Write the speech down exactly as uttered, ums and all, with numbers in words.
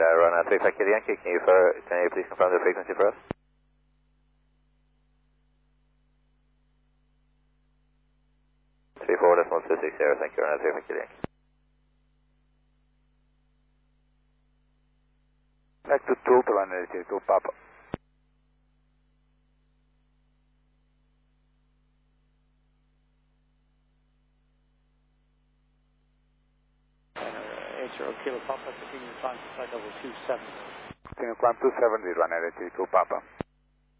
radar, runner three five Kilo Yankee, can you, for, can you please confirm the frequency for us? three four decimal two six zero, thank you, runner three five Kilo Yankee. Back to two, runner two Papa. eight zero Kilo Papa, continue climb to flight level two seventy. Continue climb two seventy, runner two Papa.